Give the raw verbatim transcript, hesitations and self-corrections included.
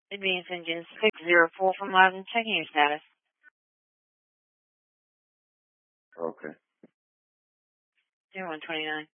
Advanced engine six zero four from Loudon, checking your status. Okay. zero one twenty-nine.